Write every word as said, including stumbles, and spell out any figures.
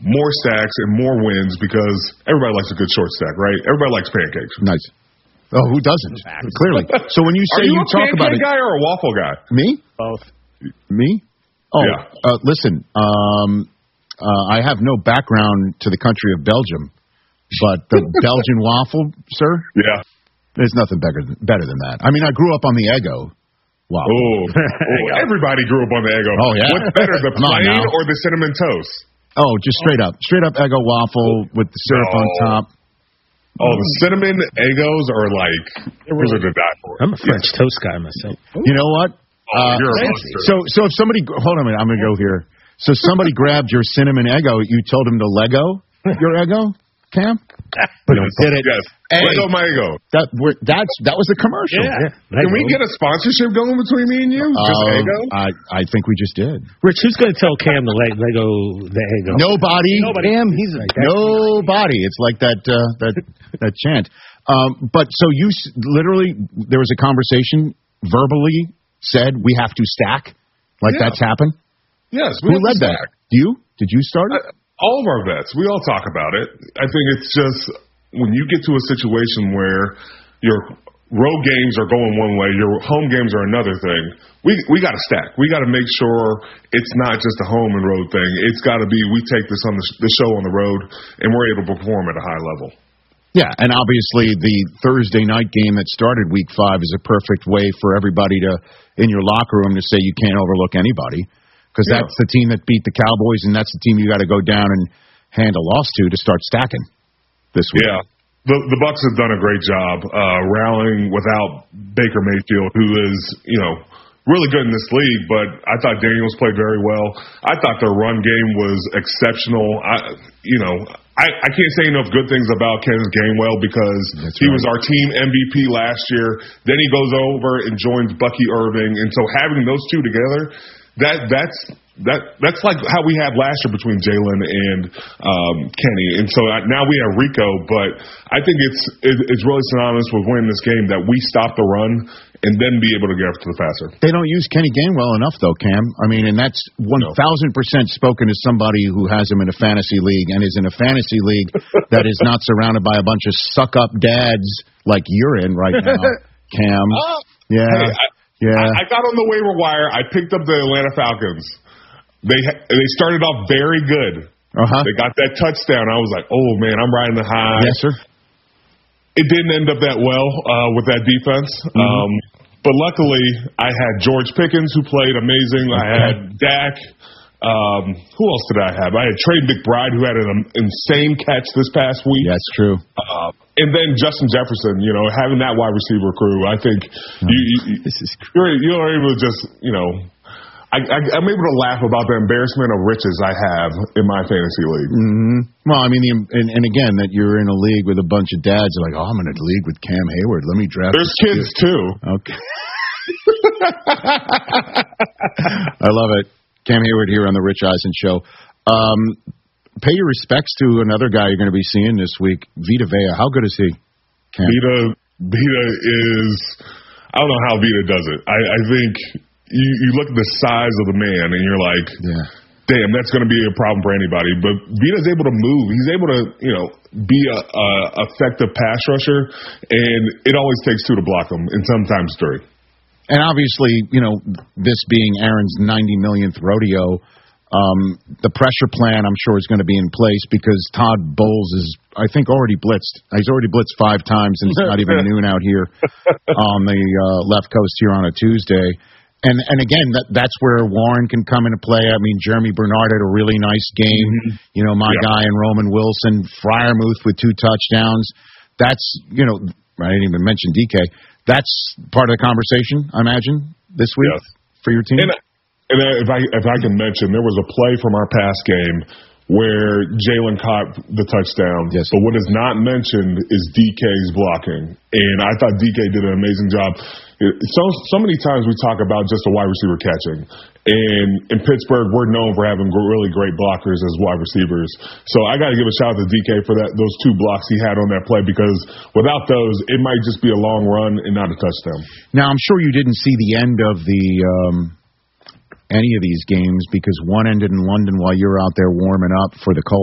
more stacks and more wins because everybody likes a good short stack, right? Everybody likes pancakes. Nice. Oh, who doesn't? Clearly. So when you say Are you, you a talk about it, guy or a waffle guy? Me? Both. Me? Oh, Yeah. uh, listen. Um, uh, I have no background to the country of Belgium, but the Belgian waffle, sir. Yeah. There's nothing better than, better than that. I mean, I grew up on the Eggo. Wow. Oh, oh everybody grew up on the Eggo. Oh, yeah. What's better, the Come on plain now. or the cinnamon toast? Oh, just straight up. Straight up Eggo waffle with the syrup No. on top. Oh, the cinnamon Eggos are like, those are to die for. I'm a French toast guy myself. You know what? Oh, Uh, you're a fancy. monster. So, so if somebody, hold on a minute, I'm going to go here. So somebody grabbed your cinnamon Eggo, you told him to Lego your Eggo, Cam? But Yes. did it. Yes. Hey, Lego my Eggo. that, we're, that's, that was the commercial. Yeah. Can we get a sponsorship going between me and you? Just Um, Eggo? I, I think we just did. Rich, who's going to tell Cam to let Lego the Eggo? Nobody. Nobody. Cam, he's like that. Nobody. It's like that uh, that that chant. Um, but so you s- literally, there was a conversation verbally said we have to stack. Like Yeah. that's happened. Yes. Who led that? You? Did you start it? Uh, all of our vets. We all talk about it. I think it's just when you get to a situation where your road games are going one way, your home games are another thing. We we got to stack. We got to make sure it's not just a home and road thing. It's got to be we take this on the, sh- the show on the road and we're able to perform at a high level. Yeah, and obviously the Thursday night game that started week five is a perfect way for everybody to, in your locker room, to say you can't overlook anybody because Yeah. that's the team that beat the Cowboys and that's the team you got to go down and hand a loss to to start stacking this week. Yeah. The the Bucs have done a great job uh, rallying without Baker Mayfield, who is, you know, really good in this league, but I thought Daniels played very well. I thought their run game was exceptional. I, you know, I, I can't say enough good things about Kenneth Gainwell because That's he right. was our team M V P last year. Then he goes over and joins Bucky Irving, and so having those two together, that that's that that's like how we had last year between Jalen and um, Kenny, and so uh, now we have Rico. But I think it's it, it's really synonymous with winning this game that we stop the run and then be able to get after the passer. They don't use Kenny Gainwell enough, though, Cam. I mean, and that's one thousand percent spoken as somebody who has him in a fantasy league and is in a fantasy league that is not surrounded by a bunch of suck-up dads like you're in right now, Cam. Uh, Yeah, hey, I, yeah. I, I got on the waiver wire. I picked up the Atlanta Falcons. They ha- they started off very good. Uh-huh. They got that touchdown. I was like, oh, man, I'm riding the high. Yes, sir. It didn't end up that well uh, with that defense. Mm-hmm. Um, but luckily, I had George Pickens, who played amazing. I had Dak. Um, who else did I have? I had Trey McBride, who had an um, insane catch this past week. That's true. Uh, and then Justin Jefferson, you know, having that wide receiver crew, I think you, you, This is you're, you're able to just, you know, I, I, I'm able to laugh about the embarrassment of riches I have in my fantasy league. Mm-hmm. Well, I mean, the, and, and again, that you're in a league with a bunch of dads like, oh, I'm in a league with Cam Hayward. Let me draft. There's this kids, kid." too. Okay. I love it. Cam Hayward here on the Rich Eisen Show. Um, pay your respects to another guy you're going to be seeing this week, Vita Vea. How good is he, Cam? Vita, Vita is, I don't know how Vita does it. I, I think you, you look at the size of the man and you're like, Yeah. damn, that's going to be a problem for anybody. But Vita's able to move. He's able to, you know, be a, a effective pass rusher, and it always takes two to block him, and sometimes three. And obviously, you know, this being Aaron's ninety millionth rodeo, um, the pressure plan, I'm sure, is going to be in place because Todd Bowles is, I think, already blitzed. He's already blitzed five times, and it's not even noon out here on the uh, left coast here on a Tuesday. And and again, that that's where Warren can come into play. I mean, Jeremy Bernard had a really nice game. Mm-hmm. You know, my yeah. guy and Roman Wilson, Freiermuth with two touchdowns. That's, you know, I didn't even mention D K. That's part of the conversation, I imagine, this week yes. for your team. And, and if I if I can mention, there was a play from our past game where Jalen caught the touchdown. Yes. But what is not mentioned is D K's blocking. And I thought D K did an amazing job. So so many times we talk about just a wide receiver catching. And in Pittsburgh, we're known for having really great blockers as wide receivers. So I got to give a shout out to D K for that those two blocks he had on that play, because without those, it might just be a long run and not a touchdown. Now, I'm sure you didn't see the end of the um, any of these games because one ended in London while you were out there warming up for the Colts.